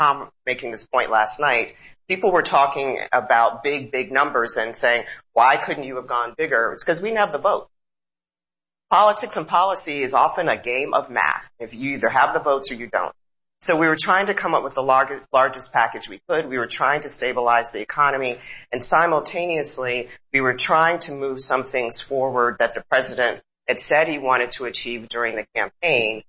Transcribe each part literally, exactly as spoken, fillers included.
Tom making this point last night, people were talking about big, big numbers and saying, why couldn't you have gone bigger? It's because we didn't have the vote. Politics and policy is often a game of math. If you either have the votes or you don't. So we were trying to come up with the largest, largest package we could. We were trying to stabilize the economy, and simultaneously we were trying to move some things forward that the president had said he wanted to achieve during the campaign,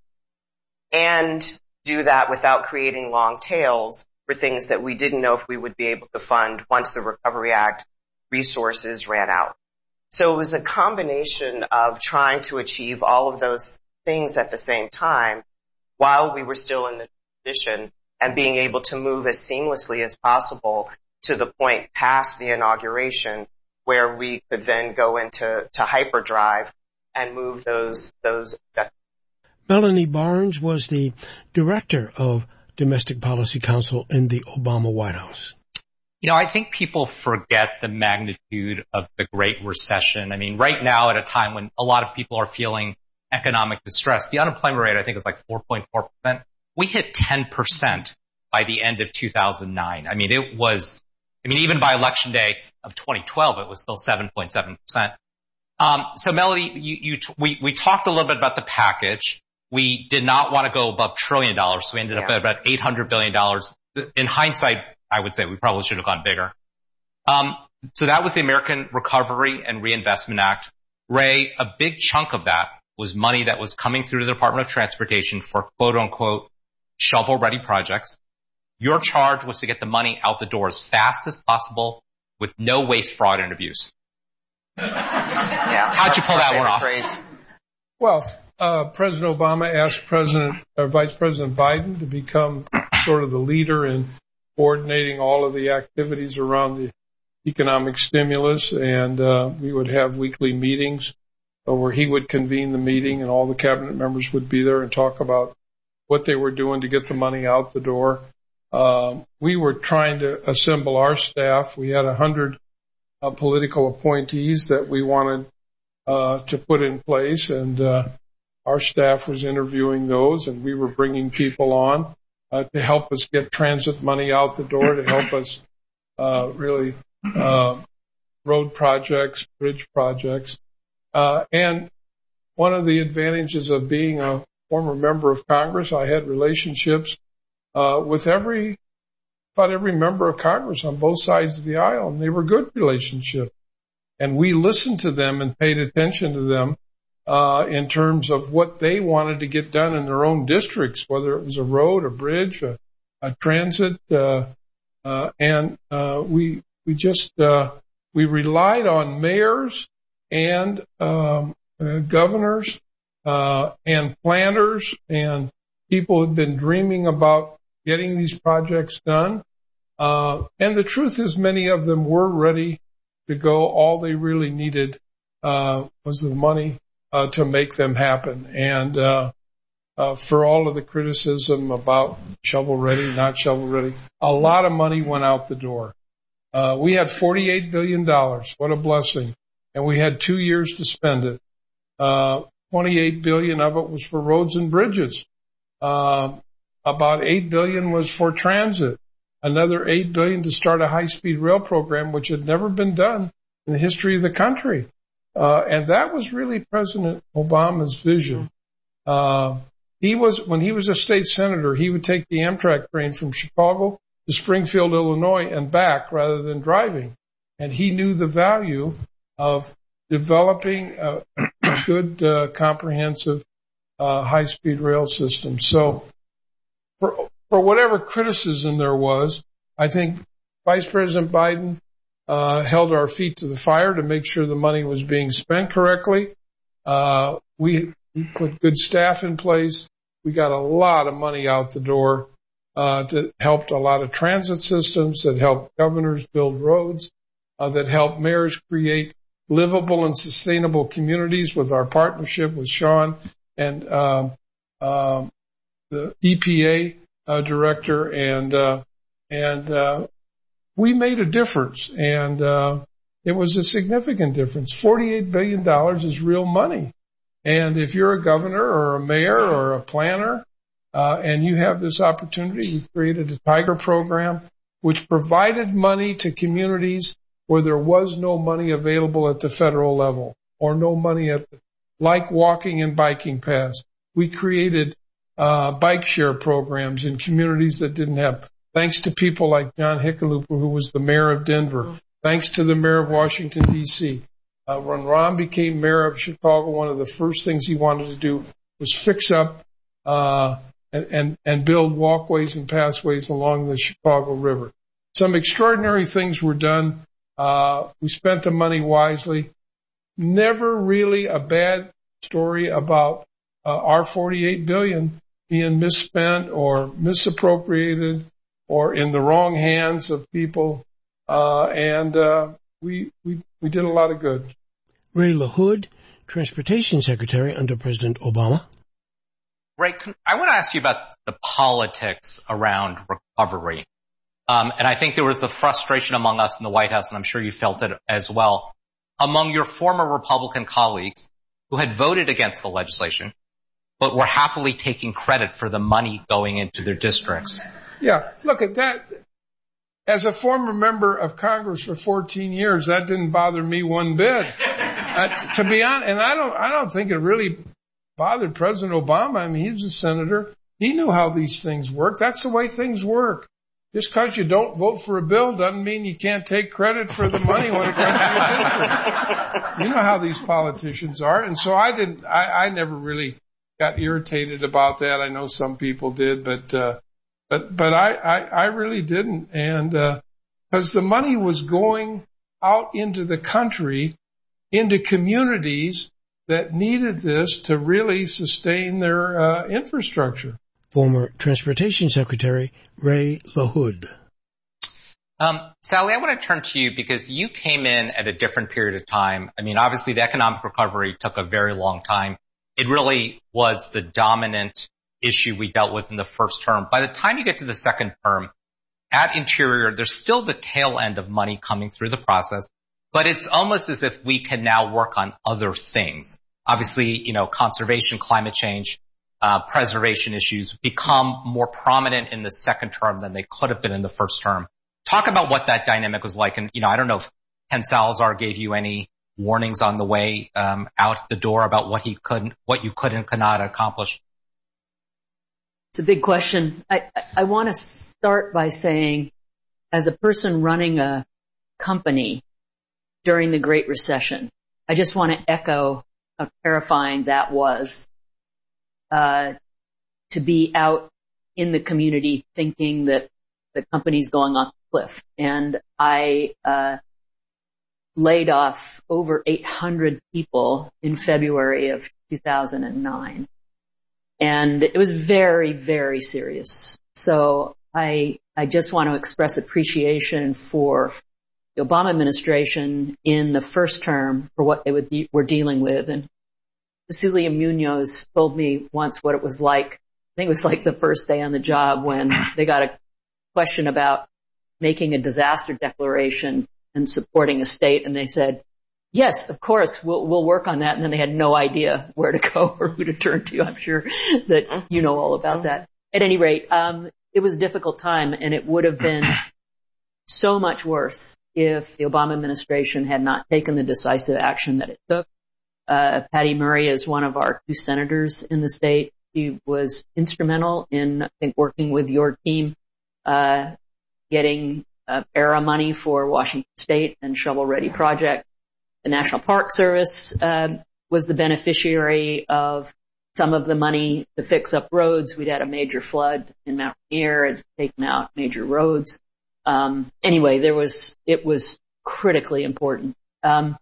and do that without creating long tails for things that we didn't know if we would be able to fund once the Recovery Act resources ran out. So it was a combination of trying to achieve all of those things at the same time while we were still in the transition, and being able to move as seamlessly as possible to the point past the inauguration where we could then go into to hyperdrive and move those those. Melanie Barnes was the director of Domestic Policy Council in the Obama White House. You know, I think people forget the magnitude of the Great Recession. I mean, right now at a time when a lot of people are feeling economic distress, the unemployment rate I think is like four point four percent. We hit ten percent by the end of two thousand nine. I mean, it was, I mean, even by election day of twenty twelve, it was still seven point seven percent. Um, so Melody, you, you, we, we talked a little bit about the package. We did not want to go above trillion dollars, so we ended yeah. up at about eight hundred billion dollars. In hindsight, I would say we probably should have gone bigger. Um, so that was the American Recovery and Reinvestment Act. Ray, a big chunk of that was money that was coming through the Department of Transportation for quote unquote shovel-ready projects. Your charge was to get the money out the door as fast as possible with no waste, fraud, and abuse. Yeah. How'd you pull that one off? Phrase. Well, uh, President Obama asked President, or Vice President Biden to become sort of the leader in coordinating all of the activities around the economic stimulus, and uh, we would have weekly meetings where he would convene the meeting and all the cabinet members would be there and talk about what they were doing to get the money out the door. Um, we were trying to assemble our staff. We had a hundred uh, political appointees that we wanted uh, to put in place, and uh, our staff was interviewing those, and we were bringing people on uh, to help us get transit money out the door, to help us uh, really uh, road projects, bridge projects. Uh, and one of the advantages of being a former member of Congress, I had relationships uh, with every, about every member of Congress on both sides of the aisle, and they were good relationships. And we listened to them and paid attention to them uh, in terms of what they wanted to get done in their own districts, whether it was a road, a bridge, a, a transit, uh, uh, and uh, we we just uh, we relied on mayors and um, uh, governors uh, and planners and people who had been dreaming about getting these projects done. Uh, and the truth is, many of them were ready to go. All they really needed uh, was the money uh, to make them happen. And uh, uh, for all of the criticism about shovel ready, not shovel ready, a lot of money went out the door. Uh, we had forty-eight billion dollars. What a blessing. And we had two years to spend it. Uh, twenty-eight billion dollars of it was for roads and bridges. Uh, about eight billion dollars was for transit. Another eight billion dollars to start a high-speed rail program, which had never been done in the history of the country. Uh, and that was really President Obama's vision. Uh, he was, when he was a state senator, he would take the Amtrak train from Chicago to Springfield, Illinois, and back rather than driving. And he knew the value of developing a good, uh, comprehensive, uh, high-speed rail system. So for, for whatever criticism there was, I think Vice President Biden, uh, held our feet to the fire to make sure the money was being spent correctly. Uh, we, we put good staff in place. We got a lot of money out the door, uh, that helped a lot of transit systems, that helped governors build roads, uh, that helped mayors create livable and sustainable communities with our partnership with Sean and um, um, the E P A uh, director, and uh, and uh, we made a difference, and uh, it was a significant difference. forty-eight billion dollars is real money, and if you're a governor or a mayor or a planner uh, and you have this opportunity. We created a Tiger program, which provided money to communities where there was no money available at the federal level or no money at, the, like walking and biking paths. We created uh, bike share programs in communities that didn't have, thanks to people like John Hickenlooper, who was the mayor of Denver, thanks to the mayor of Washington, D C Uh, when Ron became mayor of Chicago, one of the first things he wanted to do was fix up uh, and, and, and build walkways and pathways along the Chicago River. Some extraordinary things were done. Uh, we spent the money wisely. Never really a bad story about uh, our forty-eight billion dollars being misspent or misappropriated or in the wrong hands of people. Uh, and uh, we, we, we did a lot of good. Ray LaHood, Transportation Secretary under President Obama. Ray, I want to ask you about the politics around recovery. Um, and I think there was a frustration among us in the White House, and I'm sure you felt it as well, among your former Republican colleagues who had voted against the legislation, but were happily taking credit for the money going into their districts. Yeah, look at that. As a former member of Congress for fourteen years, that didn't bother me one bit. Uh, to be honest, and I don't, I don't think it really bothered President Obama. I mean, he was a senator. He knew how these things work. That's the way things work. Just because you don't vote for a bill doesn't mean you can't take credit for the money when it comes to your district. You know how these politicians are. And so I didn't, I, I never really got irritated about that. I know some people did, but, uh, but, but I, I, I really didn't. And, uh, because the money was going out into the country, into communities that needed this to really sustain their, uh, infrastructure. Former Transportation Secretary Ray LaHood. Um, Sally, I want to turn to you because you came in at a different period of time. I mean, obviously the economic recovery took a very long time. It really was the dominant issue we dealt with in the first term. By the time you get to the second term, at Interior, there's still the tail end of money coming through the process, but it's almost as if we can now work on other things. Obviously, you know, conservation, climate change, Uh, preservation issues become more prominent in the second term than they could have been in the first term. Talk about what that dynamic was like. And, you know, I don't know if Ken Salazar gave you any warnings on the way um, out the door about what he couldn't, what you could and could not accomplish. It's a big question. I, I, I want to start by saying, as a person running a company during the Great Recession, I just want to echo how terrifying that was. Uh, to be out in the community thinking that the company's going off the cliff. And I, uh, laid off over eight hundred people in February of two thousand nine. And it was very, very serious. So I, I just want to express appreciation for the Obama administration in the first term for what they would be, were dealing with. And Cecilia Munoz told me once what it was like. I think it was like the first day on the job when they got a question about making a disaster declaration and supporting a state, and they said, yes, of course, we'll, we'll work on that. And then they had no idea where to go or who to turn to. I'm sure that you know all about that. At any rate, um, it was a difficult time, and it would have been so much worse if the Obama administration had not taken the decisive action that it took. Uh, Patty Murray is one of our two senators in the state. She was instrumental in, I think, working with your team, uh, getting uh, E R A money for Washington State and Shovel Ready Project. The National Park Service uh, was the beneficiary of some of the money to fix up roads. We'd had a major flood in Mount Rainier and taken out major roads. Um, anyway, there was it was critically important. Um,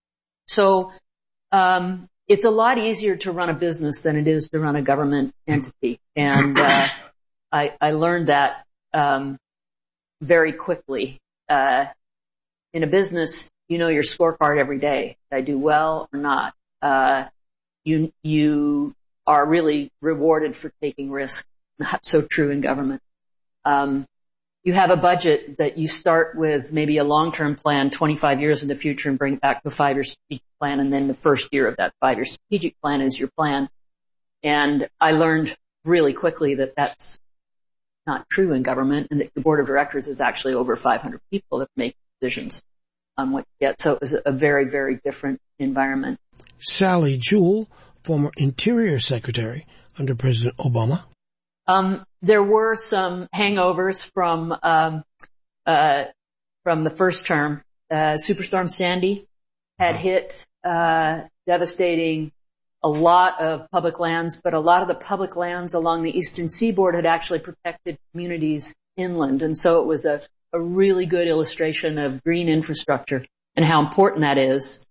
so. Um, it's a lot easier to run a business than it is to run a government entity. And, uh, I, I learned that, um, very quickly. Uh, in a business, you know your scorecard every day. Did I do well or not? Uh, you, you are really rewarded for taking risks. Not so true in government. Um, you have a budget that you start with maybe a long-term plan twenty-five years in the future and bring back to a five-year strategic plan, and then the first year of that five-year strategic plan is your plan. And I learned really quickly that that's not true in government, and that the board of directors is actually over five hundred people that make decisions on what you get. So it was a very, very different environment. Sally Jewell, former Interior Secretary under President Obama. Um, there were some hangovers from um, uh, from the first term. Uh, Superstorm Sandy had hit, uh, devastating a lot of public lands, but a lot of the public lands along the eastern seaboard had actually protected communities inland. And so it was a, a really good illustration of green infrastructure and how important that is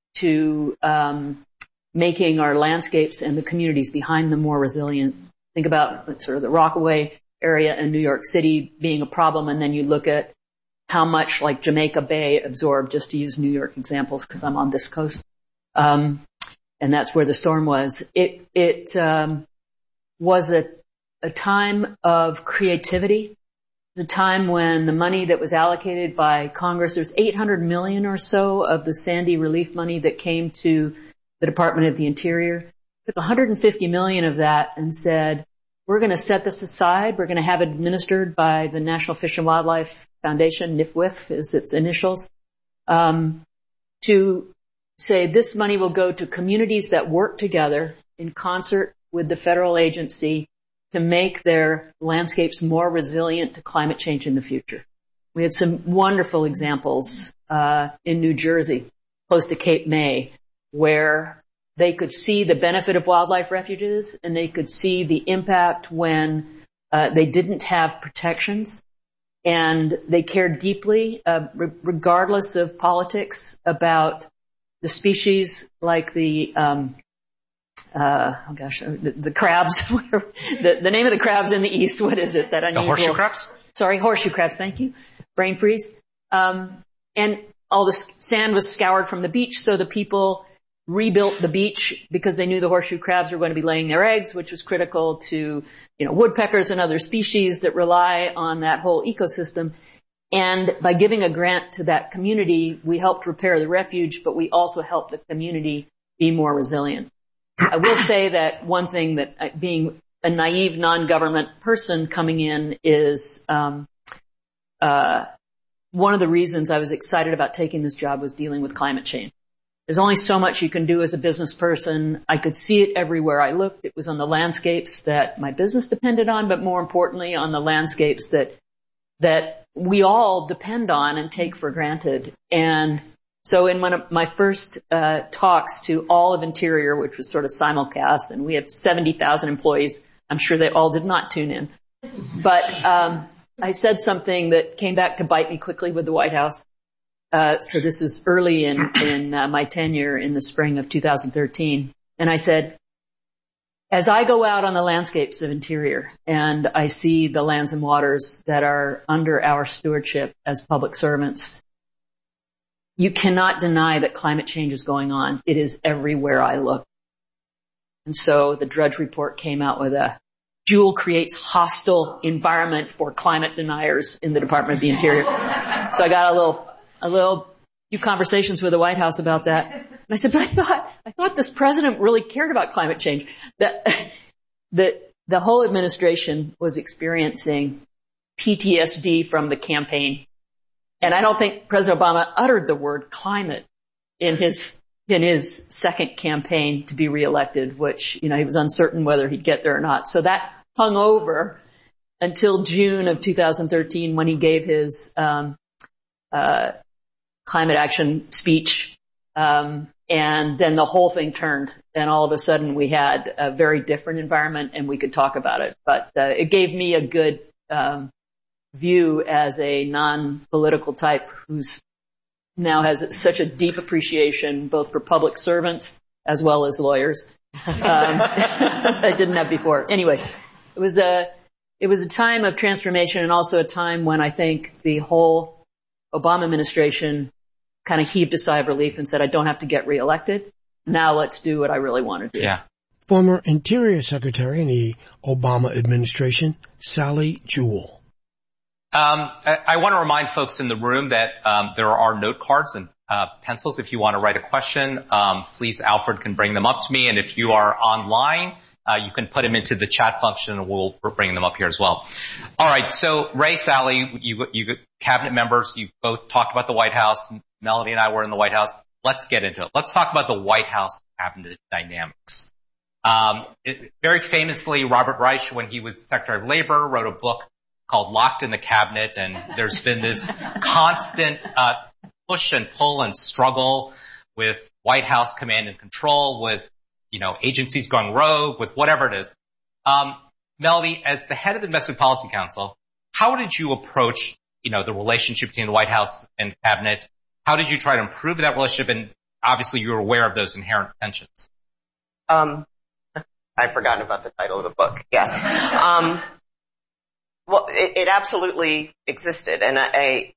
to um, making our landscapes and the communities behind them more resilient. Think about sort of the Rockaway area in New York City being a problem, and then you look at how much like Jamaica Bay absorbed, just to use New York examples because I'm on this coast. Um, and that's where the storm was. It, it, um, was a, a time of creativity. It was a time when the money that was allocated by Congress, there's eight hundred million or so of the Sandy relief money that came to the Department of the Interior. Took one hundred fifty million of that and said, we're going to set this aside. We're going to have it administered by the National Fish and Wildlife Foundation, N F W F is its initials, um, to say this money will go to communities that work together in concert with the federal agency to make their landscapes more resilient to climate change in the future. We had some wonderful examples uh in New Jersey, close to Cape May, where they could see the benefit of wildlife refuges and they could see the impact when uh they didn't have protections. And they cared deeply, uh, re- regardless of politics, about the species like the, um, uh, oh gosh, the, the crabs. the, the name of the crabs in the east, what is it? That unusual. The horseshoe crabs? Sorry, horseshoe crabs. Thank you. Brain freeze. Um, and all the sand was scoured from the beach, so the people rebuilt the beach because they knew the horseshoe crabs were going to be laying their eggs, which was critical to, you know, woodpeckers and other species that rely on that whole ecosystem. And by giving a grant to that community, we helped repair the refuge, but we also helped the community be more resilient. I will say that one thing that, being a naive non-government person coming in, is um uh one of the reasons I was excited about taking this job was dealing with climate change. There's only so much you can do as a business person. I could see it everywhere I looked. It was on the landscapes that my business depended on, but more importantly on the landscapes that that we all depend on and take for granted. And so in one of my first uh talks to all of Interior, which was sort of simulcast, and we have seventy thousand employees, I'm sure they all did not tune in. But um I said something that came back to bite me quickly with the White House. Uh, so this was early in, in uh, my tenure in the spring of two thousand thirteen. And I said, as I go out on the landscapes of Interior and I see the lands and waters that are under our stewardship as public servants, you cannot deny that climate change is going on. It is everywhere I look. And so the Drudge Report came out with a Jewell creates hostile environment for climate deniers in the Department of the Interior. So I got a little, a little few conversations with the White House about that. And I said, but I thought, I thought this president really cared about climate change. That, the, the whole administration was experiencing P T S D from the campaign. And I don't think President Obama uttered the word climate in his in his second campaign to be reelected, which, you know, he was uncertain whether he'd get there or not. So that hung over until June of two thousand thirteen when he gave his um uh climate action speech. Um and then the whole thing turned, and all of a sudden we had a very different environment and we could talk about it. But uh, it gave me a good um view as a non-political type who's now has such a deep appreciation both for public servants as well as lawyers. Um, I didn't have before. Anyway, it was a, it was a time of transformation, and also a time when I think the whole Obama administration kind of heaved a sigh of relief and said, I don't have to get reelected. Now let's do what I really want to do. Yeah. Former Interior Secretary in the Obama administration, Sally Jewell. Um, I, I want to remind folks in the room that um, there are note cards and uh, pencils. If you want to write a question, um, please, Alfred can bring them up to me. And if you are online, Uh, you can put them into the chat function and we'll bring them up here as well. All right. So Ray, Sally, you, you cabinet members, you both talked about the White House. Melanie and I were in the White House. Let's get into it. Let's talk about the White House cabinet dynamics. Um, it, very famously, Robert Reich, when he was Secretary of Labor, wrote a book called Locked in the Cabinet. And there's been this constant, uh, push and pull and struggle with White House command and control, with you know, agencies going rogue, with whatever it is. Um, Melody, as the head of the Domestic Policy Council, how did you approach, you know, the relationship between the White House and cabinet? How did you try to improve that relationship? And obviously you were aware of those inherent tensions. Um, I've forgotten about the title of the book. Yes. Um, well, it, it absolutely existed. And I, I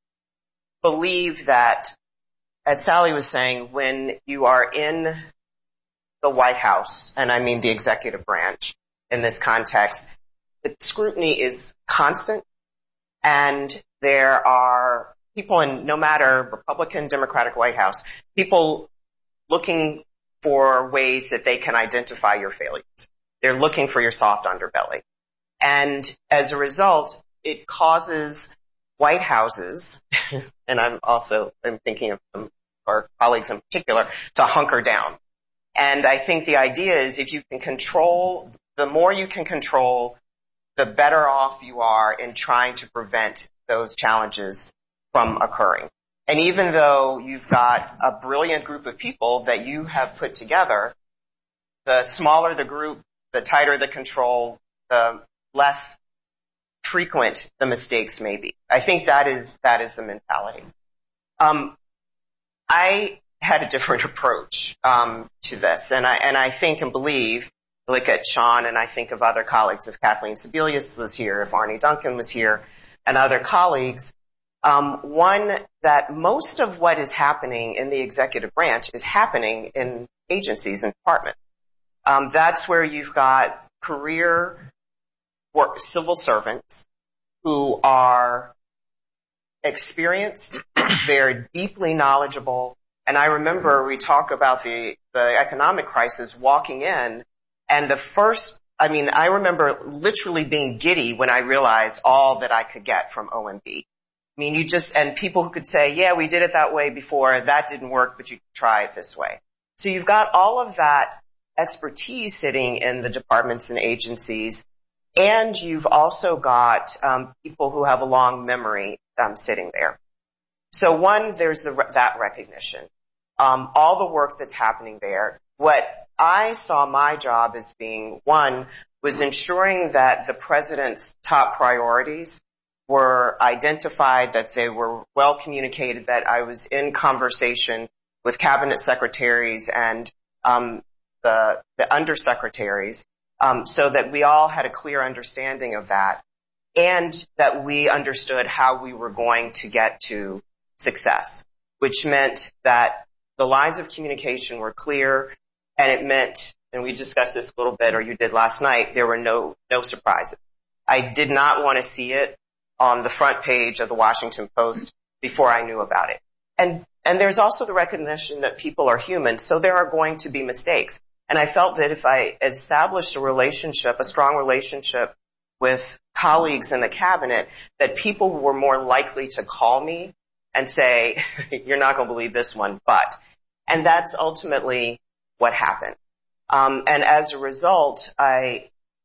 believe that, as Sally was saying, when you are in the White House, and I mean the executive branch in this context, the scrutiny is constant, and there are people in no matter Republican, Democratic White House, people looking for ways that they can identify your failures. They're looking for your soft underbelly. And as a result, it causes White Houses, and I'm also I'm thinking of some, our colleagues in particular, to hunker down. And I think the idea is if you can control, the more you can control, the better off you are in trying to prevent those challenges from occurring. And even though you've got a brilliant group of people that you have put together, the smaller the group, the tighter the control, the less frequent the mistakes may be. I think that is, that is the mentality. Um, I had a different approach um to this, and I and I think and believe, look at Sean, and I think of other colleagues, if Kathleen Sebelius was here, if Arne Duncan was here, and other colleagues, um one, that most of what is happening in the executive branch is happening in agencies and departments. Um that's where you've got career work civil servants who are experienced, they're deeply knowledgeable. And I remember we talk about the, the economic crisis walking in, and the first, I mean, I remember literally being giddy when I realized all that I could get from O M B. I mean, you just, and people who could say, yeah, we did it that way before, that didn't work, but you could try it this way. So you've got all of that expertise sitting in the departments and agencies, and you've also got um, people who have a long memory um, sitting there. So one, there's the, that recognition. Um, all the work that's happening there. What I saw my job as being, one, was ensuring that the president's top priorities were identified, that they were well communicated, that I was in conversation with cabinet secretaries and um, the, the undersecretaries, um, so that we all had a clear understanding of that, and that we understood how we were going to get to success, which meant that the lines of communication were clear, and it meant, and we discussed this a little bit, or you did last night, there were no, no surprises. I did not want to see it on the front page of the Washington Post before I knew about it. And, and there's also the recognition that people are human, so there are going to be mistakes. And I felt that if I established a relationship, a strong relationship with colleagues in the cabinet, that people were more likely to call me and say, you're not going to believe this one, but. And that's ultimately what happened. Um, and as a result, I,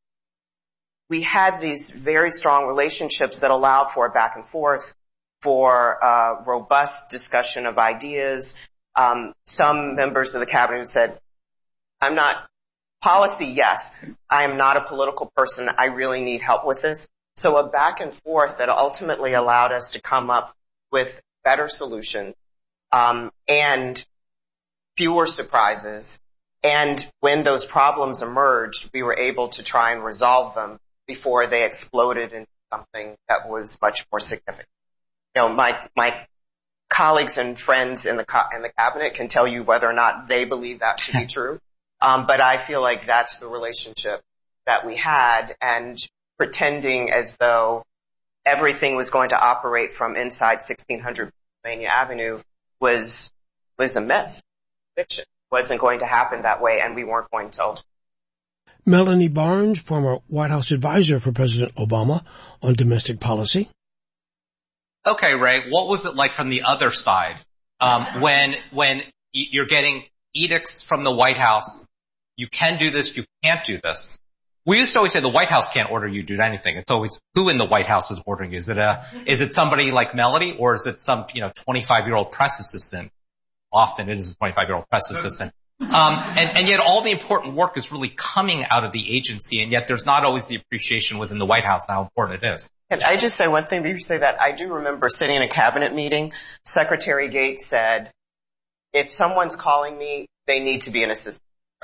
we had these very strong relationships that allowed for back and forth, for uh, robust discussion of ideas. Um, some members of the cabinet said, I'm not, policy, yes, I am not a political person. I really need help with this. So a back and forth that ultimately allowed us to come up with better solutions, um, and fewer surprises. And when those problems emerged, we were able to try and resolve them before they exploded into something that was much more significant. You know, my, my colleagues and friends in the, co- in the cabinet can tell you whether or not they believe that to be true. Um, but I feel like that's the relationship that we had, and pretending as though everything was going to operate from inside sixteen hundred Pennsylvania Avenue was, was a myth, fiction. It wasn't going to happen that way, and we weren't going to. Melanie Barnes, former White House advisor for President Obama on domestic policy. Okay, Ray, what was it like from the other side? Um, when, when you're getting edicts from the White House, you can do this, you can't do this. We used to always say the White House can't order you to do anything. It's always who in the White House is ordering you. Is it a, is it somebody like Melody, or is it some, you know, twenty-five year old press assistant? Often it is a twenty-five year old press assistant. Um, and, and yet all the important work is really coming out of the agency, and yet there's not always the appreciation within the White House how important it is. Can I just say one thing before you say that? I do remember sitting in a cabinet meeting. Secretary Gates said, if someone's calling me, they need to be an assistant.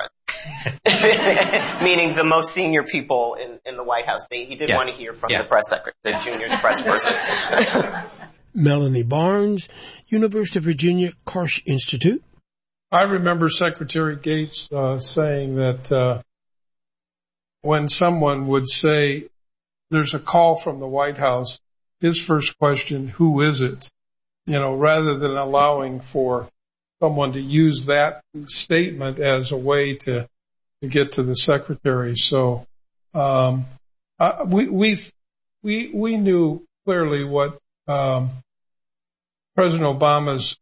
Meaning the most senior people in, in the White House. They, he did yeah. want to hear from yeah. the press secretary, the junior press person. Melanie Barnes, University of Virginia Karsh Institute. I remember Secretary Gates uh, saying that uh, when someone would say there's a call from the White House, his first question, who is it? You know, rather than allowing for someone to use that statement as a way to, to get to the secretary. So, um, uh, we, we, we, we knew clearly what, um, President Obama's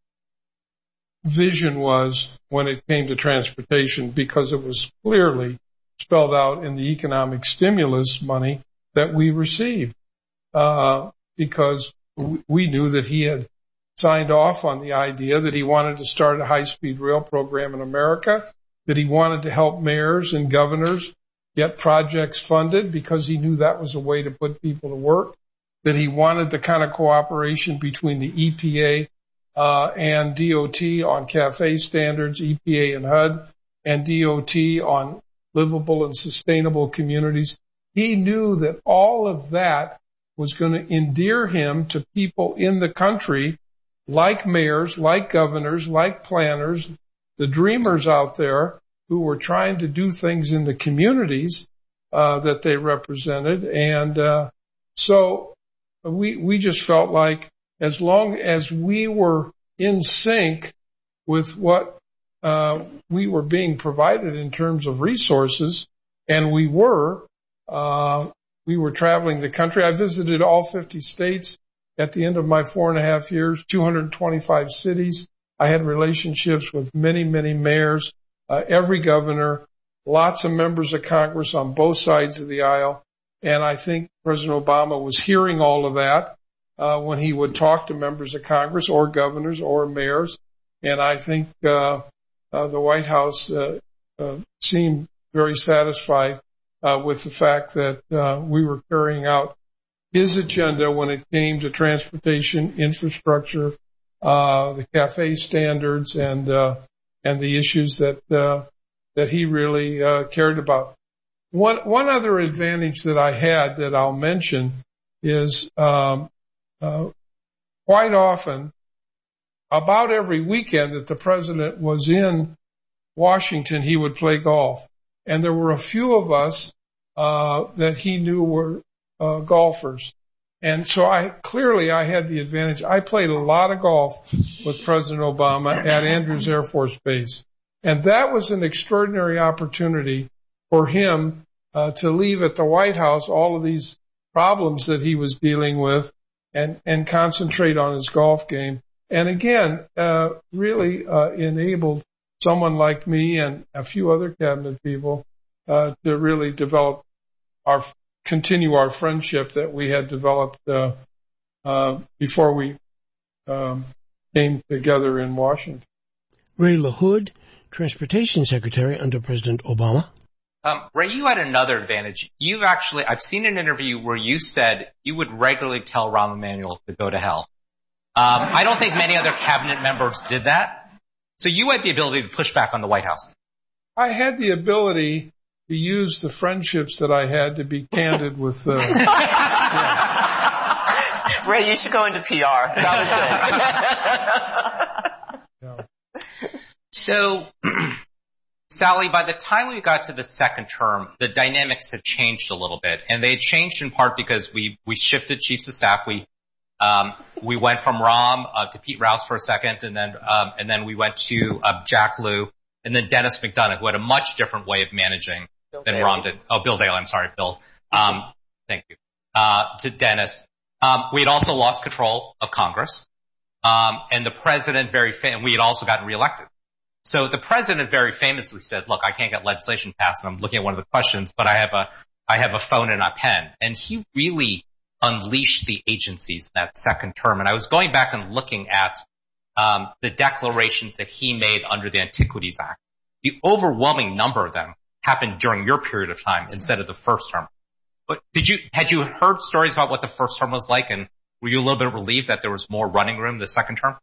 vision was when it came to transportation, because it was clearly spelled out in the economic stimulus money that we received, uh, because we knew that he had signed off on the idea that he wanted to start a high-speed rail program in America, that he wanted to help mayors and governors get projects funded because he knew that was a way to put people to work, that he wanted the kind of cooperation between the E P A uh, and D O T on CAFE standards, E P A and H U D, and D O T on livable and sustainable communities. He knew that all of that was going to endear him to people in the country, like mayors, like governors, like planners, the dreamers out there who were trying to do things in the communities uh, that they represented. And uh, so we we just felt like as long as we were in sync with what uh, we were being provided in terms of resources, and we were, uh, we were traveling the country. I visited all fifty states. At the end of my four and a half years, two hundred twenty-five cities. I had relationships with many, many mayors, uh, every governor, lots of members of Congress on both sides of the aisle. And I think President Obama was hearing all of that uh, when he would talk to members of Congress or governors or mayors. And I think uh, uh, the White House uh, uh, seemed very satisfied uh, with the fact that uh, we were carrying out his agenda when it came to transportation, infrastructure, uh, the CAFE standards, and uh, and the issues that uh, that he really uh, cared about. One one other advantage that I had that I'll mention is um, uh, quite often, about every weekend that the president was in Washington, he would play golf, and there were a few of us uh, that he knew were Uh, golfers. And so I, clearly I had the advantage. I played a lot of golf with President Obama at Andrews Air Force Base. And that was an extraordinary opportunity for him, uh, to leave at the White House all of these problems that he was dealing with and, and concentrate on his golf game. And again, uh, really, uh, enabled someone like me and a few other cabinet people, uh, to really develop our continue our friendship that we had developed uh, uh, before we um, came together in Washington. Ray LaHood, Transportation Secretary under President Obama. Um, Ray, you had another advantage. You've actually, I've seen an interview where you said you would regularly tell Rahm Emanuel to go to hell. Um, I don't think many other cabinet members did that. So you had the ability to push back on the White House. I had the ability to use the friendships that I had to be candid with. Uh, yeah. Ray, you should go into P R. That was good. Yeah. So, Sally, by the time we got to the second term, the dynamics had changed a little bit, and they had changed in part because we we shifted chiefs of staff. We um, we went from Rahm uh, to Pete Rouse for a second, and then um, and then we went to uh, Jack Lew, and then Dennis McDonough, who had a much different way of managing Bill than Daley. Ron did. Oh, Bill Daley. I'm sorry, Bill. Um, thank you. Uh, to Dennis. Um, we had also lost control of Congress. Um, and the president very, fa- and we had also gotten reelected. So the president very famously said, look, I can't get legislation passed, and I'm looking at one of the questions, but I have a, I have a phone and a pen. And he really unleashed the agencies in that second term. And I was going back and looking at, um, the declarations that he made under the Antiquities Act. The overwhelming number of them happened during your period of time instead of the first term. But did you, had you heard stories about what the first term was like, and were you a little bit relieved that there was more running room the second term?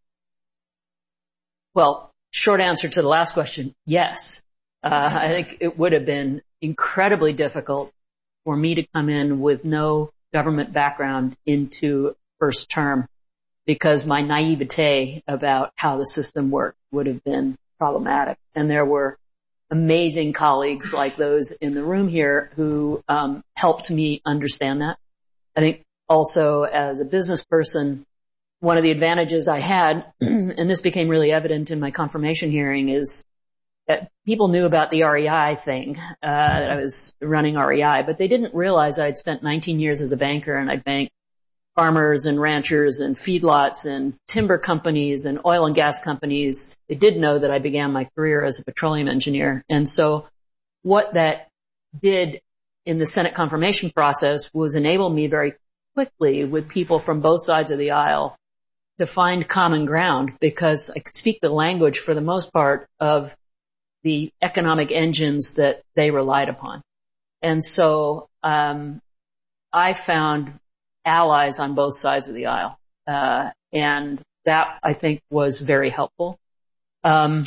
Well, short answer to the last question, yes. Uh, I think it would have been incredibly difficult for me to come in with no government background into first term, because my naivete about how the system worked would have been problematic. And there were amazing colleagues like those in the room here who um, helped me understand that. I think also as a business person, one of the advantages I had, and this became really evident in my confirmation hearing, is that people knew about the R E I thing, uh, that I was running R E I, but they didn't realize I'd spent nineteen years as a banker, and I'd banked farmers and ranchers and feedlots and timber companies and oil and gas companies. They did know that I began my career as a petroleum engineer. And so what that did in the Senate confirmation process was enable me very quickly with people from both sides of the aisle to find common ground, because I could speak the language for the most part of the economic engines that they relied upon. And so um I found allies on both sides of the aisle, uh and that I think was very helpful. Um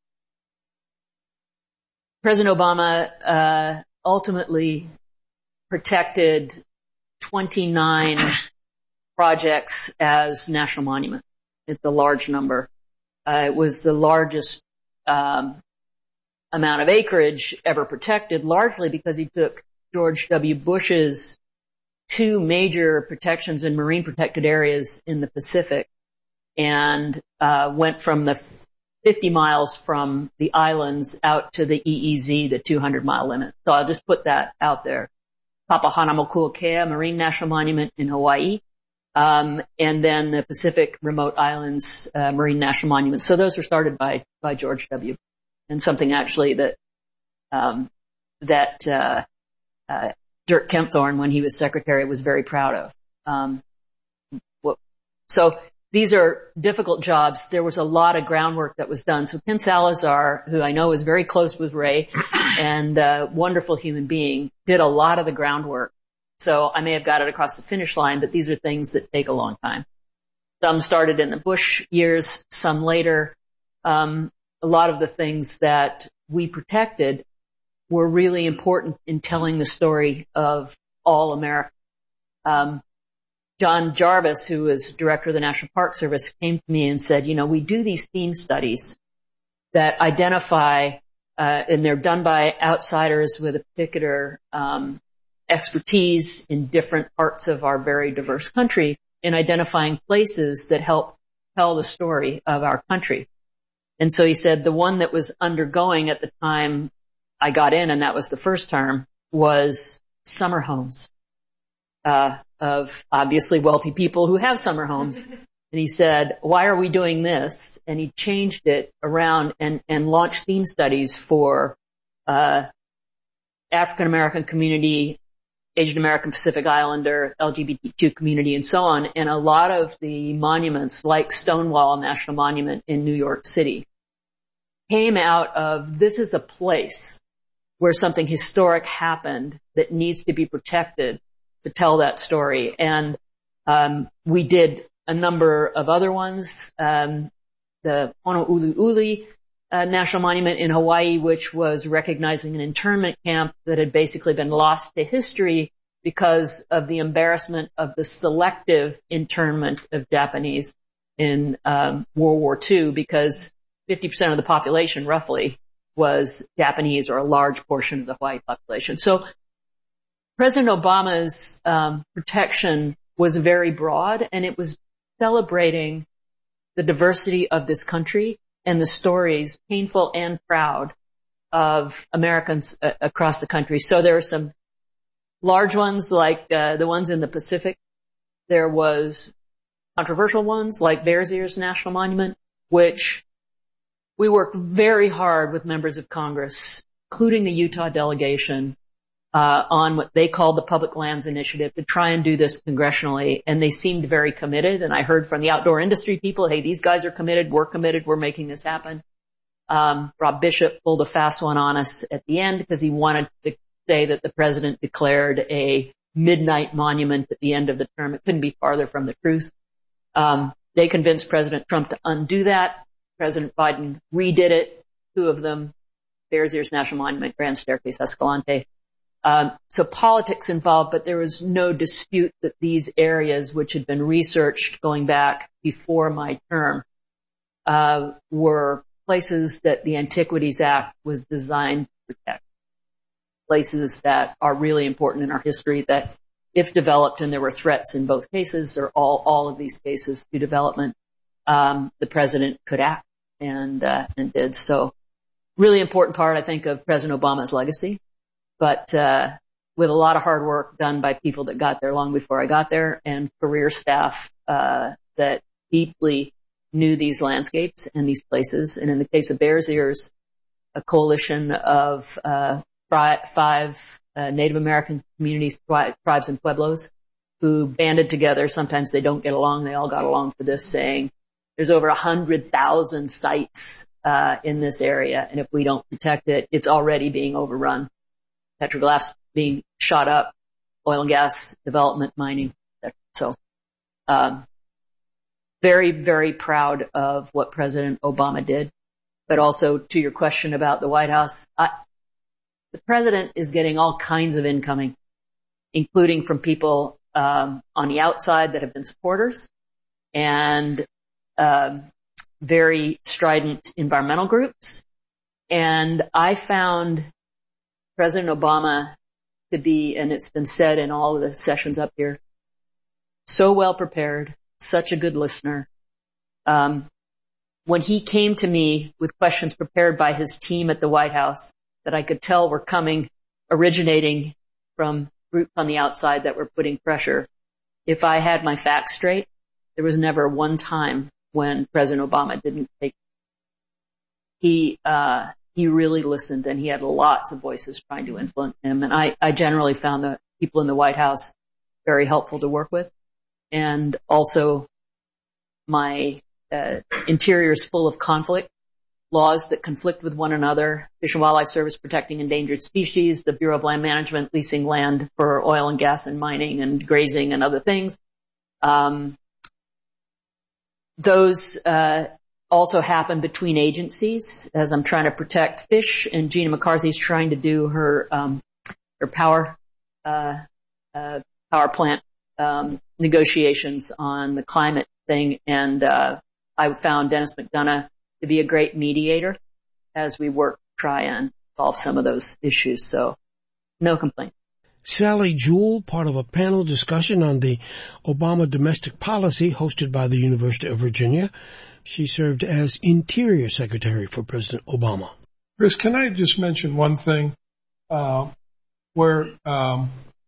President Obama uh ultimately protected twenty-nine projects as national monuments. It's a large number. Uh, it was the largest um, amount of acreage ever protected, largely because he took George W. Bush's two major protections in marine protected areas in the Pacific and uh, went from the fifty miles from the islands out to the E E Z, the two hundred mile limit. So I'll just put that out there. Papahanaumokuakea Marine National Monument in Hawaii. Um, and then the Pacific Remote Islands uh, Marine National Monument. So those were started by by George W. And something actually that um, that uh, uh, Dirk Kempthorne, when he was secretary, was very proud of. Um, so these are difficult jobs. There was a lot of groundwork that was done. So Ken Salazar, who I know is very close with Ray and a wonderful human being, did a lot of the groundwork. So I may have got it across the finish line, but these are things that take a long time. Some started in the Bush years, some later. Um, a lot of the things that we protected were really important in telling the story of all America. Um, John Jarvis, who was director of the National Park Service, came to me and said, you know, we do these theme studies that identify, uh, and they're done by outsiders with a particular um expertise in different parts of our very diverse country in identifying places that help tell the story of our country. And so he said the one that was undergoing at the time I got in, and that was the first term, was summer homes, uh, of obviously wealthy people who have summer homes. And he said, why are we doing this? And he changed it around and, and launched theme studies for, uh, African American community, Asian American Pacific Islander, L G B T Q community, and so on. And a lot of the monuments, like Stonewall National Monument in New York City, came out of this is a place where something historic happened that needs to be protected to tell that story. And um we did a number of other ones. Um the Honouliuli Uh, National Monument in Hawaii, which was recognizing an internment camp that had basically been lost to history because of the embarrassment of the selective internment of Japanese in um, World War Two, because fifty percent of the population, roughly, was Japanese, or a large portion of the Hawaii population. So President Obama's um, protection was very broad, and it was celebrating the diversity of this country and the stories, painful and proud, of Americans uh, across the country. So there are some large ones like uh, the ones in the Pacific. There was controversial ones like Bears Ears National Monument, which we worked very hard with members of Congress, including the Utah delegation, uh, on what they called the Public Lands Initiative to try and do this congressionally. And they seemed very committed. And I heard from the outdoor industry people, hey, these guys are committed. We're committed. We're making this happen. Um, Rob Bishop pulled a fast one on us at the end because he wanted to say that the president declared a midnight monument at the end of the term. It couldn't be farther from the truth. Um, they convinced President Trump to undo that. President Biden redid it, two of them, Bears Ears National Monument, Grand Staircase, Escalante. Um, so politics involved, but there was no dispute that these areas, which had been researched going back before my term, uh, were places that the Antiquities Act was designed to protect. Places that are really important in our history that, if developed, and there were threats in both cases, or all, all of these cases to development, um, the president could act and, uh, and did. So really important part, I think, of President Obama's legacy, but, uh, with a lot of hard work done by people that got there long before I got there and career staff, uh, that deeply knew these landscapes and these places. And in the case of Bears Ears, a coalition of, uh, five, uh, Native American communities, tribes and pueblos who banded together. Sometimes they don't get along. They all got along for this, saying there's over a hundred thousand sites, uh, in this area. And if we don't protect it, it's already being overrun. Petroglyphs being shot up, oil and gas development, mining, et cetera. So, um, very, very proud of what President Obama did. But also to your question about the White House, I, the president is getting all kinds of incoming, including from people um, on the outside that have been supporters and um, very strident environmental groups. And I found President Obama to be, and it's been said in all of the sessions up here, so well prepared, such a good listener. Um, when he came to me with questions prepared by his team at the White House that I could tell were coming, originating from groups on the outside that were putting pressure, if I had my facts straight, there was never one time when President Obama didn't take. He, uh, he really listened, and he had lots of voices trying to influence him. And I, I generally found the people in the White House very helpful to work with. And also my, uh, interior is full of conflict, laws that conflict with one another, Fish and Wildlife Service protecting endangered species, the Bureau of Land Management leasing land for oil and gas and mining and grazing and other things. Um, those, uh, also happen between agencies as I'm trying to protect fish, and Gina McCarthy's trying to do her, um, her power, uh, uh, power plant, um, negotiations on the climate thing. And, uh, I found Dennis McDonough to be a great mediator as we work to try and solve some of those issues. So no complaint. Sally Jewell, part of a panel discussion on the Obama domestic policy hosted by the University of Virginia. She served as Interior Secretary for President Obama. Chris, can I just mention one thing uh, where um,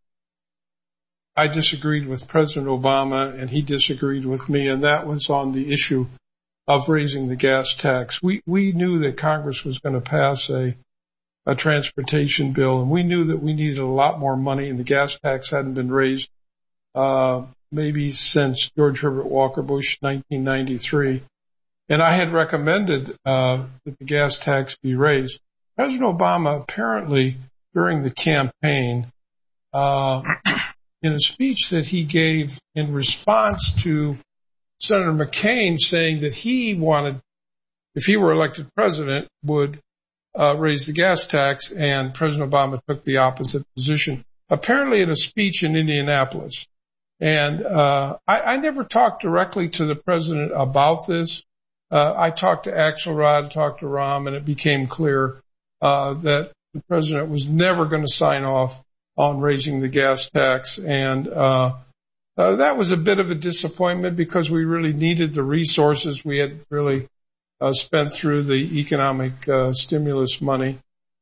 I disagreed with President Obama and he disagreed with me, and that was on the issue of raising the gas tax. We we knew that Congress was going to pass a a transportation bill, and we knew that we needed a lot more money, and the gas tax hadn't been raised uh maybe since George Herbert Walker Bush, nineteen ninety-three. And I had recommended uh that the gas tax be raised. President Obama apparently, during the campaign, uh in a speech that he gave in response to Senator McCain saying that he wanted, if he were elected president, would uh, raise the gas tax, and President Obama took the opposite position, apparently in a speech in Indianapolis. And uh I, I never talked directly to the president about this. Uh I talked to Axelrod, talked to Rahm, and it became clear uh that the president was never going to sign off on raising the gas tax. And uh Uh, that was a bit of a disappointment because we really needed the resources we had really uh, spent through the economic uh, stimulus money.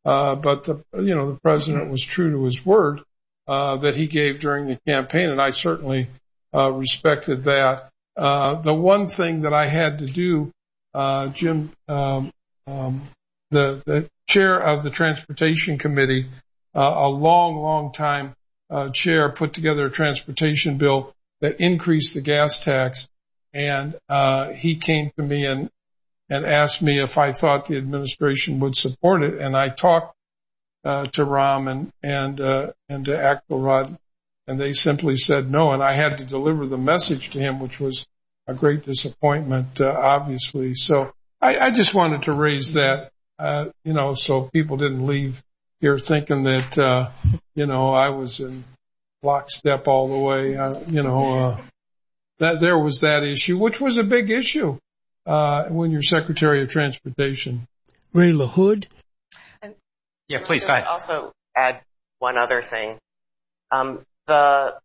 Uh, but the, you know, the president was true to his word, uh, that he gave during the campaign, and I certainly, uh, respected that. Uh, the one thing that I had to do, uh, Jim, um, um, the, the chair of the Transportation Committee, uh, a long, long time, uh, chair, put together a transportation bill that increased the gas tax, and, uh, he came to me and, and asked me if I thought the administration would support it. And I talked uh, to Rahm and and uh, and to Axelrod, and they simply said no. And I had to deliver the message to him, which was a great disappointment, uh, obviously. So I, I just wanted to raise that, uh, you know, so people didn't leave here thinking that, uh, you know, I was in lockstep all the way. Uh, you know, uh, that there was that issue, which was a big issue. Uh, when you're Secretary of Transportation. Ray LaHood. And yeah, please go ahead. Also add one other thing. Um, the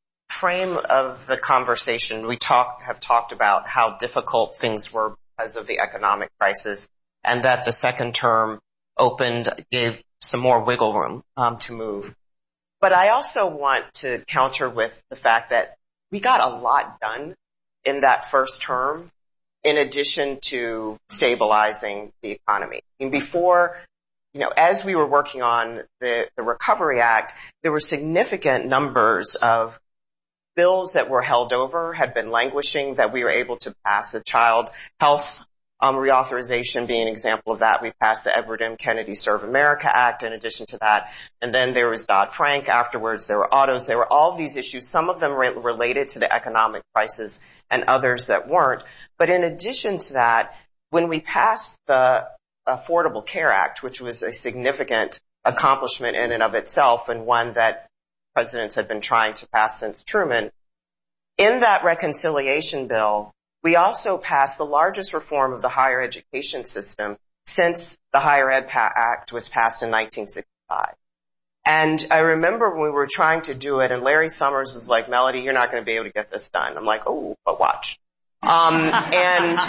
frame of the conversation, we talk, have talked about how difficult things were because of the economic crisis, and that the second term opened, gave some more wiggle room um, to move. But I also want to counter with the fact that we got a lot done in that first term, in addition to stabilizing the economy. I mean, before, you know, as we were working on the, the Recovery Act, there were significant numbers of bills that were held over, had been languishing, that we were able to pass. The child health um, reauthorization being an example of that. We passed the Edward M. Kennedy Serve America Act in addition to that. And then there was Dodd-Frank afterwards. There were autos. There were all these issues, some of them re- related to the economic crisis and others that weren't. But in addition to that, when we passed the Affordable Care Act, which was a significant accomplishment in and of itself, and one that presidents had been trying to pass since Truman, in that reconciliation bill, we also passed the largest reform of the higher education system since the Higher Ed Act was passed in nineteen sixty-five. And I remember when we were trying to do it, and Larry Summers was like, Melody, you're not going to be able to get this done. I'm like, oh, but watch. Um, and,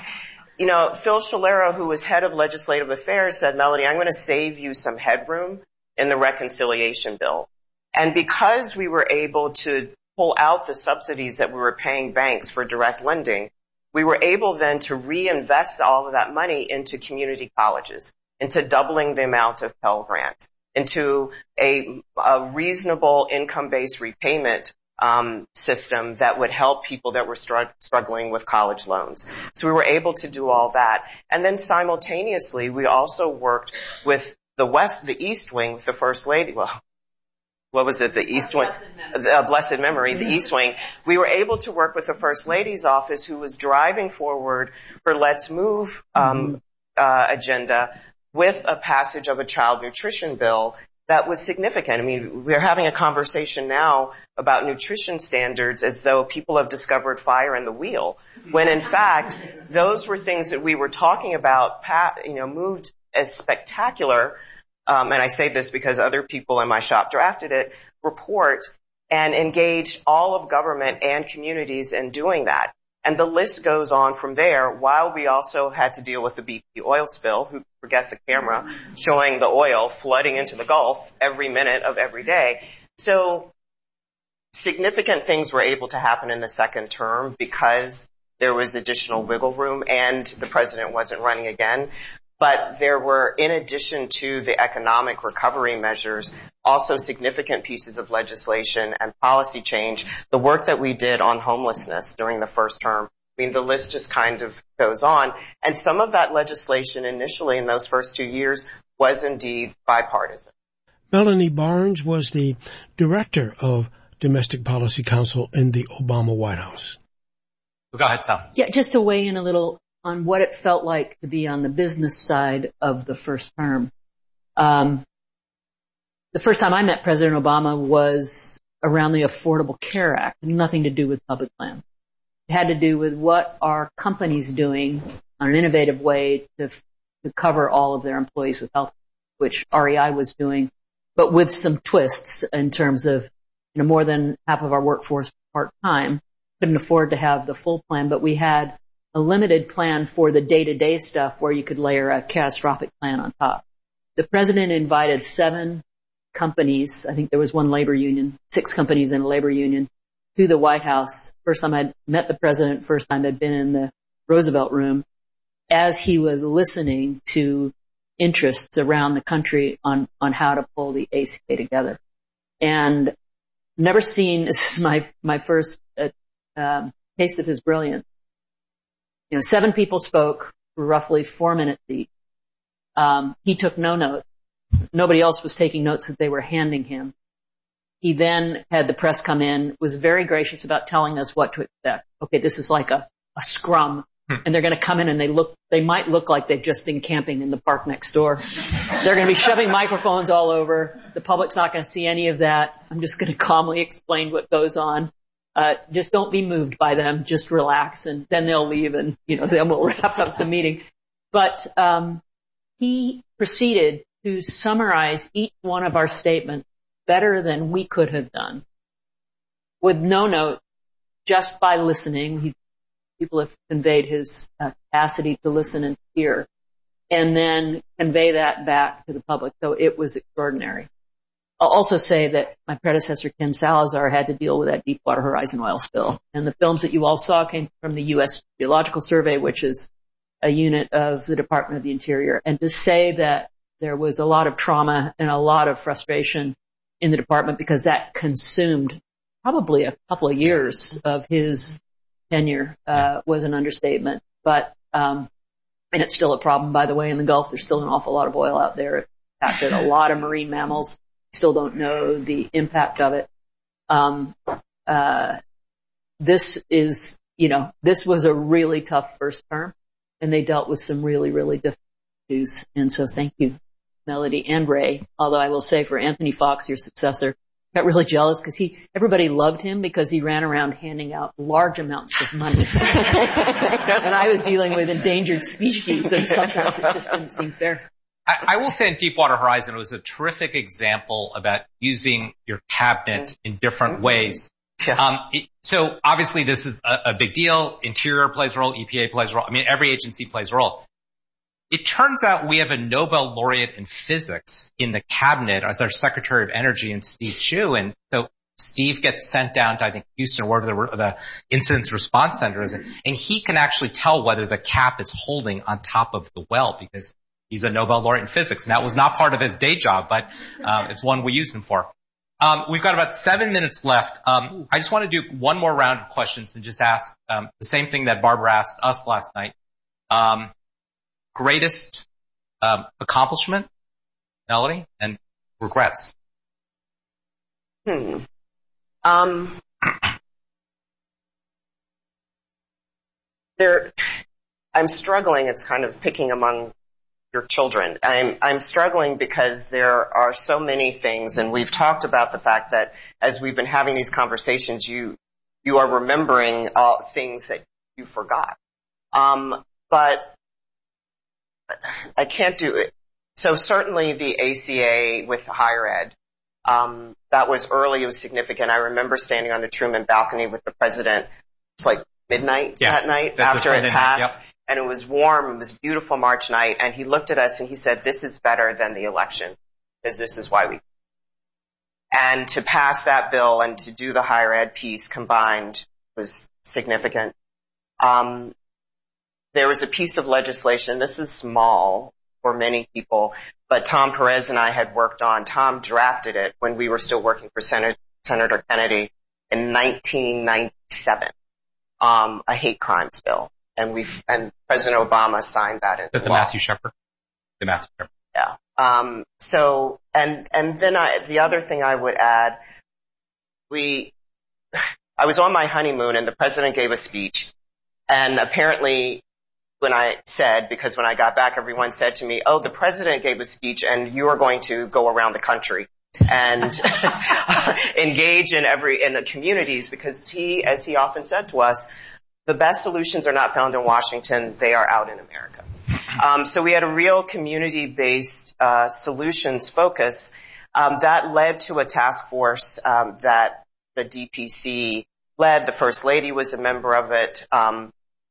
you know, Phil Shalero, who was head of legislative affairs, said, Melody, I'm going to save you some headroom in the reconciliation bill. And because we were able to pull out the subsidies that we were paying banks for direct lending, we were able then to reinvest all of that money into community colleges, into doubling the amount of Pell Grants, into a, a reasonable income-based repayment um, system that would help people that were str- struggling with college loans. So we were able to do all that. And then simultaneously, we also worked with the West, the East Wing, with the First Lady. Well, what was it? The East Wing, the uh, blessed memory, the East Wing. We were able to work with the First Lady's office, who was driving forward her Let's Move um, uh, agenda with a passage of a child nutrition bill that was significant. I mean, we're having a conversation now about nutrition standards as though people have discovered fire in the wheel, when in fact, those were things that we were talking about, you know, moved as spectacular. Um, and I say this because other people in my shop drafted it, report and engaged all of government and communities in doing that. And the list goes on from there, while we also had to deal with the B P oil spill. Who forgets the camera showing the oil flooding into the Gulf every minute of every day. So significant things were able to happen in the second term because there was additional wiggle room and the president wasn't running again. But there were, in addition to the economic recovery measures, also significant pieces of legislation and policy change. The work that we did on homelessness during the first term, I mean, the list just kind of goes on. And some of that legislation initially in those first two years was indeed bipartisan. Melanie Barnes was the director of Domestic Policy Council in the Obama White House. Go ahead, Sal. Yeah, just to weigh in a little on what it felt like to be on the business side of the first term. Um, the first time I met President Obama was around the Affordable Care Act, nothing to do with public plan. It had to do with what are companies doing on an innovative way to, to cover all of their employees with health, which R E I was doing, but with some twists in terms of, you know, more than half of our workforce part-time, couldn't afford to have the full plan, but we had a limited plan for the day-to-day stuff where you could layer a catastrophic plan on top. the president invited seven companies, I think there was one labor union, six companies in a labor union, to the White House. First time I'd met the president, first time I'd been in the Roosevelt room, as he was listening to interests around the country on, on how to pull the A C A together. And never seen, this is my, my first uh, um, taste of his brilliance. You know, seven people spoke for roughly four minutes each. Um, he took no notes. Nobody else was taking notes that they were handing him. He then had the press come in, was very gracious about telling us what to expect. Okay, this is like a, a scrum, hmm. and they're going to come in and they look, they might look like they've just been camping in the park next door. They're going to be shoving microphones all over. The public's not going to see any of that. I'm just going to calmly explain what goes on. Uh, just don't be moved by them. Just relax, and then they'll leave, and you know, then we'll wrap up the meeting. But um, he proceeded to summarize each one of our statements better than we could have done, with no note, just by listening. He, people have conveyed his uh, capacity to listen and hear, and then convey that back to the public. So it was extraordinary. I'll also say that my predecessor, Ken Salazar, had to deal with that Deepwater Horizon oil spill. And the films that you all saw came from the U S Geological Survey, which is a unit of the Department of the Interior. And to say that there was a lot of trauma and a lot of frustration in the department because that consumed probably a couple of years of his tenure uh, was an understatement. But um, and it's still a problem, by the way, in the Gulf. There's still an awful lot of oil out there. It impacted a lot of marine mammals. Still don't know the impact of it. Um, uh, this is, you know, this was a really tough first term, and they dealt with some really, really difficult issues. And so thank you, Melody and Ray. Although I will say for Anthony Fox, your successor, got really jealous because he, everybody loved him because he ran around handing out large amounts of money. And I was dealing with endangered species, and sometimes it just didn't seem fair. I, I will say in Deepwater Horizon, it was a terrific example about using your cabinet in different ways. Yeah. Um, it, so obviously this is a, a big deal. Interior plays a role. E P A plays a role. I mean, every agency plays a role. It turns out we have a Nobel laureate in physics in the cabinet as our Secretary of Energy, and Steve Chu. And so Steve gets sent down to, I think, Houston or wherever the, the incident response center is, and he can actually tell whether the cap is holding on top of the well because he's a Nobel laureate in physics. And that was not part of his day job, but um, it's one we use him for. Um, we've got about seven minutes left. Um, I just want to do one more round of questions and just ask um, the same thing that Barbara asked us last night. Um, greatest um, accomplishment, Melody, and regrets? Hmm. Um, there, I'm struggling. It's kind of picking among your children. I'm, I'm struggling because there are so many things, and we've talked about the fact that as we've been having these conversations, you, you are remembering uh, things that you forgot. Um, but I can't do it. So certainly the A C A with higher ed, um, that was early, it was significant. I remember standing on the Truman balcony with the president, it's like midnight yeah, that night after it passed. Night, yep. And it was warm, it was a beautiful March night, and he looked at us and he said, this is better than the election, because this is why we. And to pass that bill and to do the higher ed piece combined was significant. Um, there was a piece of legislation, this is small for many people, but Tom Perez and I had worked on, Tom drafted it when we were still working for Senator, Senator Kennedy in nineteen ninety-seven, um, a hate crimes bill. And we and President Obama signed that into the law. Matthew Shepard. The Matthew Shepard. Yeah. Um, so and and then I the other thing I would add, we I was on my honeymoon and the president gave a speech, and apparently when I said, because when I got back everyone said to me, oh, the president gave a speech and you are going to go around the country and engage in every in the communities, because he, as he often said to us, the best solutions are not found in Washington, they are out in America. Um, so we had a real community-based uh, solutions focus um, that led to a task force um, that the D P C led. The First Lady was a member of it. Um,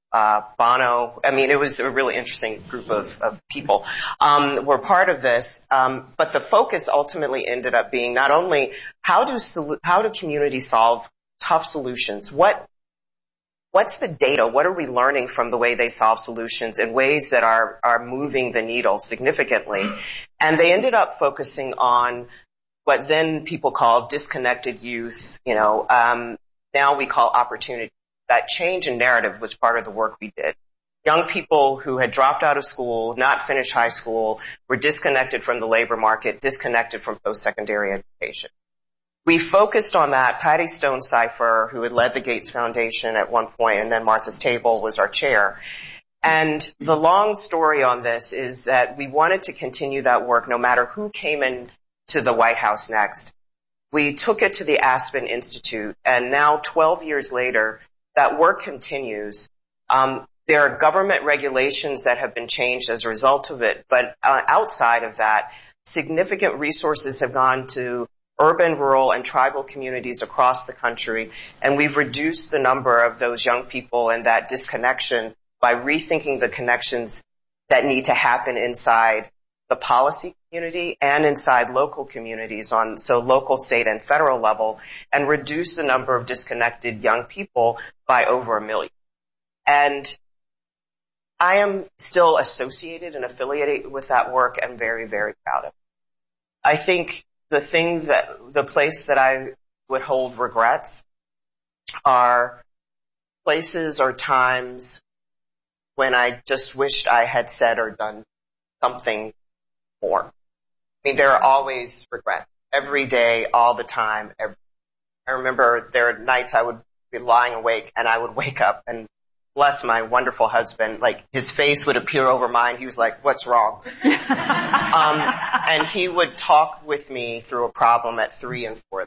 uh, Bono. I mean, it was a really interesting group of, of people, um, were part of this. Um, but the focus ultimately ended up being not only how do, solu- how do communities solve tough solutions? What, what's the data? What are we learning from the way they solve solutions in ways that are, are moving the needle significantly? And they ended up focusing on what then people call disconnected youth, you know, um, now we call opportunity. That change in narrative was part of the work we did. Young people who had dropped out of school, not finished high school, were disconnected from the labor market, disconnected from post-secondary education. We focused on that. Patty Stonecipher, who had led the Gates Foundation at one point, and then Martha's Table was our chair. And the long story on this is that we wanted to continue that work no matter who came in to the White House next. We took it to the Aspen Institute, and now twelve years later, that work continues. Um, there are government regulations that have been changed as a result of it, but uh, outside of that, significant resources have gone to urban, rural, and tribal communities across the country, and we've reduced the number of those young people and that disconnection by rethinking the connections that need to happen inside the policy community and inside local communities on so local, state, and federal level, and reduce the number of disconnected young people by over a million. And I am still associated and affiliated with that work and very, very proud of it. I think the thing that, the place that I would hold regrets are places or times when I just wished I had said or done something more. I mean, there are always regrets. Every day, all the time. Every, I remember there are nights I would be lying awake and I would wake up and bless my wonderful husband, like his face would appear over mine. He was like, what's wrong? um, and he would talk with me through a problem at three and four.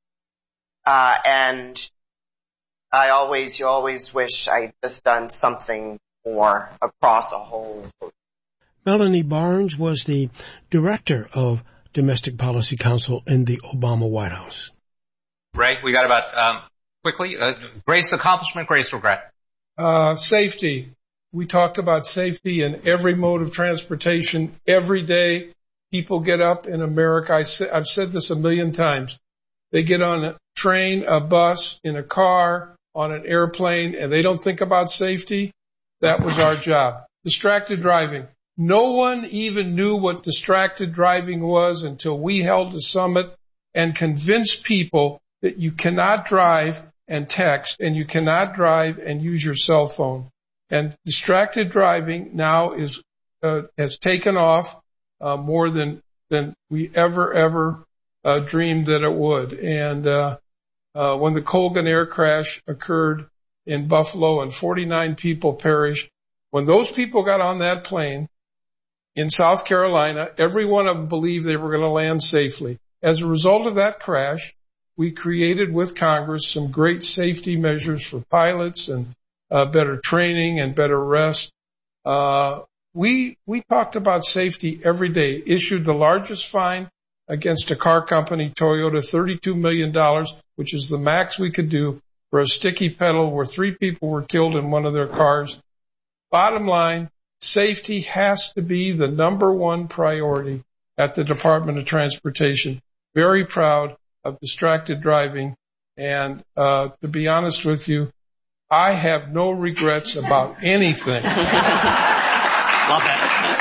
Uh, and I always, you always wish I'd just done something more across a whole. Melanie Barnes was the director of Domestic Policy Council in the Obama White House. Right. We got about, um, quickly, uh, Grace accomplishment, Grace regret. Uh, safety. We talked about safety in every mode of transportation. Every day, people get up in America. I say, I've said this a million times. They get on a train, a bus, in a car, on an airplane, and they don't think about safety. That was our job. Distracted driving. No one even knew what distracted driving was until we held a summit and convinced people that you cannot drive and text and you cannot drive and use your cell phone. And distracted driving now is uh, has taken off uh, more than than we ever ever uh, dreamed that it would. And uh, uh, when the Colgan air crash occurred in Buffalo and forty-nine people perished, when those people got on that plane in South Carolina, every one of them believed they were going to land safely. As a result of that crash, we created with Congress some great safety measures for pilots and uh, better training and better rest. Uh, we, we talked about safety every day, issued the largest fine against a car company, Toyota, thirty-two million dollars, which is the max we could do for a sticky pedal where three people were killed in one of their cars. Bottom line, safety has to be the number one priority at the Department of Transportation. Very proud of distracted driving. And uh to be honest with you, I have no regrets about anything. Love that.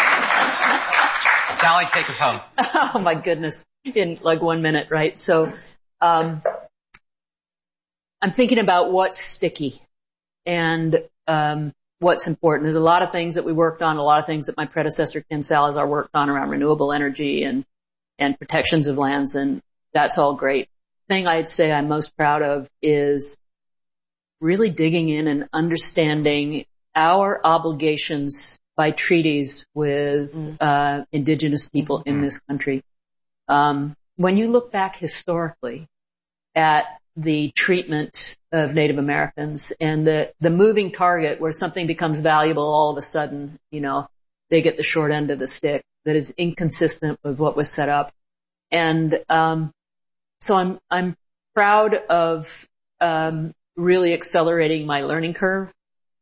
Sally, take us home. Oh my goodness. In like one minute, right? So, um, I'm thinking about what's sticky and, um, what's important. There's a lot of things that we worked on, a lot of things that my predecessor, Ken Salazar, worked on around renewable energy and, and protections of lands, and that's all great. The thing I'd say I'm most proud of is really digging in and understanding our obligations by treaties with uh indigenous people in this country. Um when you look back historically at the treatment of Native Americans and the the moving target where something becomes valuable all of a sudden, you know, they get the short end of the stick, that is inconsistent with what was set up. And um so I'm I'm proud of um really accelerating my learning curve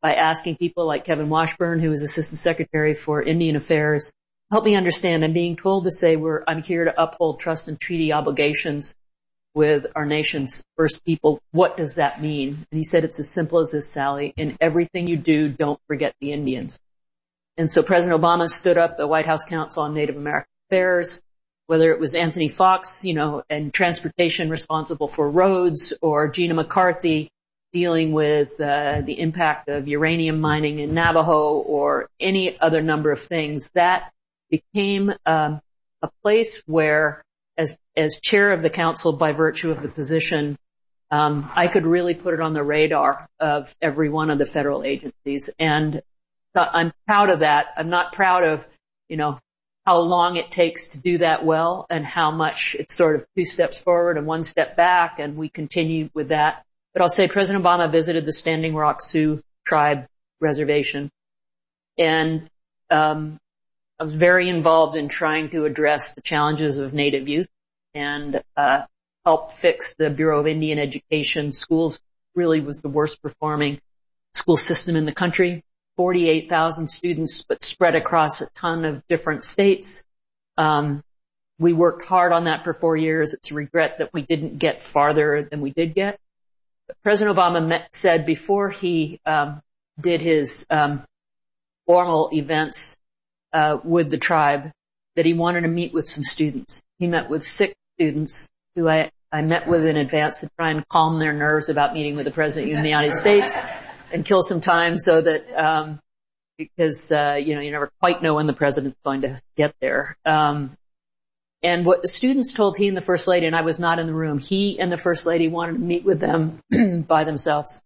by asking people like Kevin Washburn, who was Assistant Secretary for Indian Affairs, help me understand. I'm being told to say we're, I'm here to uphold trust and treaty obligations with our nation's first people. What does that mean? And he said, it's as simple as this, Sally. In everything you do, don't forget the Indians. And so President Obama stood up the White House Council on Native American Affairs, whether it was Anthony Fox, you know, and transportation responsible for roads, or Gina McCarthy dealing with uh, the impact of uranium mining in Navajo, or any other number of things. That became um, a place where, as as chair of the council by virtue of the position, um, I could really put it on the radar of every one of the federal agencies. And I'm proud of that. I'm not proud of, you know, how long it takes to do that well, and how much it's sort of two steps forward and one step back, and we continue with that. But I'll say President Obama visited the Standing Rock Sioux Tribe Reservation, and um I was very involved in trying to address the challenges of Native youth, and uh help fix the Bureau of Indian Education. Schools really was the worst performing school system in the country. forty-eight thousand students, but spread across a ton of different states. Um, we worked hard on that for four years. It's a regret that we didn't get farther than we did get. But President Obama met, said before he um, did his um, formal events uh, with the tribe that he wanted to meet with some students. He met with six students who I, I met with in advance to try and calm their nerves about meeting with the President of the United States, and kill some time so that, um, because, uh, you know, you never quite know when the president's going to get there. Um, and what the students told he and the First Lady, and I was not in the room, he and the First Lady wanted to meet with them by themselves.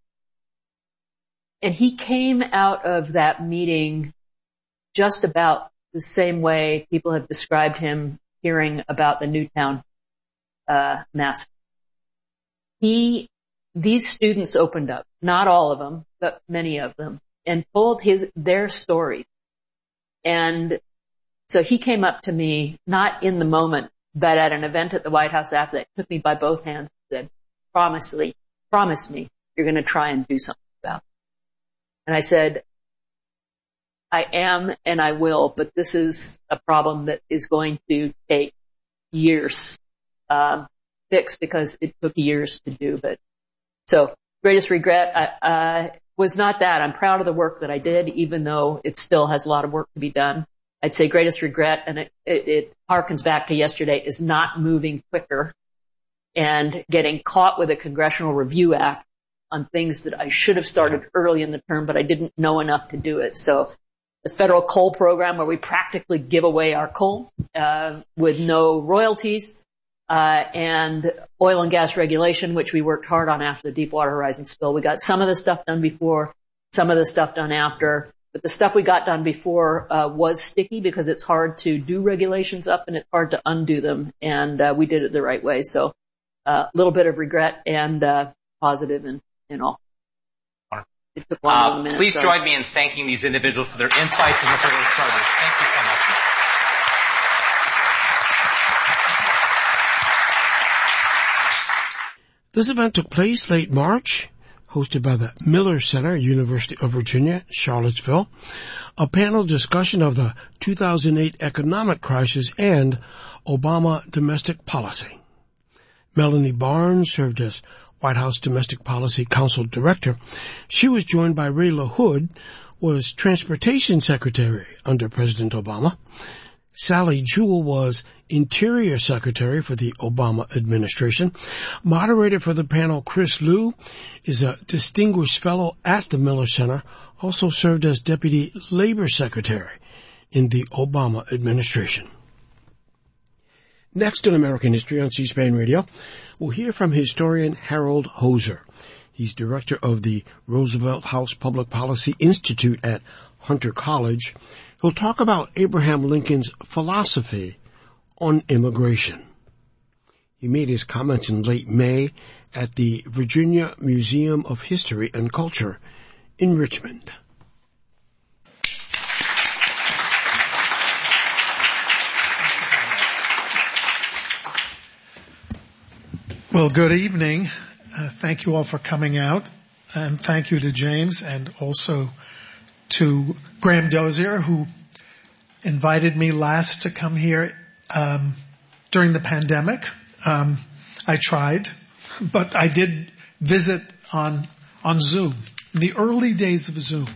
And he came out of that meeting just about the same way people have described him hearing about the Newtown, uh, massacre. He, These students opened up, not all of them, but many of them, and told his, their story. And so he came up to me, not in the moment, but at an event at the White House after that, took me by both hands and said, promise me, promise me you're going to try and do something about it. And I said, I am and I will, but this is a problem that is going to take years, um, fix, because it took years to do, but so, greatest regret uh, was not that. I'm proud of the work that I did, even though it still has a lot of work to be done. I'd say greatest regret, and it, it, it harkens back to yesterday, is not moving quicker and getting caught with a Congressional Review Act on things that I should have started early in the term, but I didn't know enough to do it. So the federal coal program, where we practically give away our coal uh, with no royalties, Uh, and oil and gas regulation, which we worked hard on after the Deepwater Horizon spill. We got some of the stuff done before, some of the stuff done after, but the stuff we got done before, uh, was sticky because it's hard to do regulations up and it's hard to undo them, and, uh, we did it the right way. So, a uh, little bit of regret and, uh, positive in, in all. It took one uh, minute, please sorry. join me in thanking these individuals for their insights and for their service. Thank you so much. This event took place late March, hosted by the Miller Center, University of Virginia, Charlottesville, a panel discussion of the two thousand eight economic crisis and Obama domestic policy. Melanie Barnes served as White House Domestic Policy Council Director. She was joined by Ray LaHood, was Transportation Secretary under President Obama. Sally Jewell was Interior Secretary for the Obama administration. Moderator for the panel, Chris Liu, is a distinguished fellow at the Miller Center, also served as Deputy Labor Secretary in the Obama administration. Next in American History on C-SPAN Radio, we'll hear from historian Harold Hoser. He's director of the Roosevelt House Public Policy Institute at Hunter College. He'll talk about Abraham Lincoln's philosophy on immigration. He made his comments in late May at the Virginia Museum of History and Culture in Richmond. Well, good evening. Uh, thank you all for coming out. and thank you to James and also to Graham Dozier, who invited me last to come here um, during the pandemic. Um, I tried, but I did visit on on Zoom in the early days of Zoom.